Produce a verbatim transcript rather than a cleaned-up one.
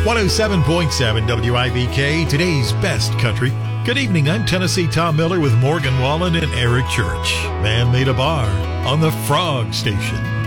one oh seven point seven W I V K, today's best country. Good evening, I'm Tennessee Tom Miller with Morgan Wallen and Eric Church. Man made a bar on the Frog Station.